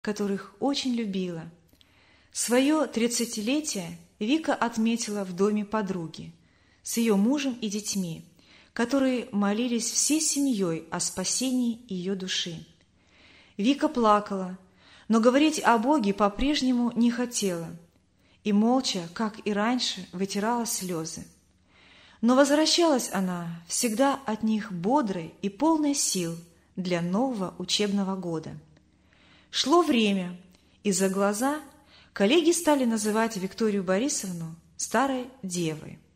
которых очень любила. Свое 30-летие Вика отметила в доме подруги с ее мужем и детьми, которые молились всей семьей о спасении ее души. Вика плакала, но говорить о Боге по-прежнему не хотела и молча, как и раньше, вытирала слезы. Но возвращалась она всегда от них бодрой и полной сил для нового учебного года. Шло время, и за глаза коллеги стали называть Викторию Борисовну старой девой.